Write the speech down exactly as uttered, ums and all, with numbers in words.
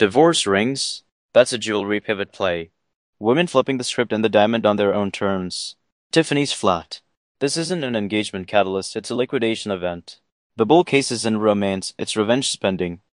Divorce rings. That's a jewelry pivot play. Women flipping the script and the diamond on their own terms. Tiffany's flat. This isn't an engagement catalyst, it's a liquidation event. The bull case isn't romance, it's revenge spending.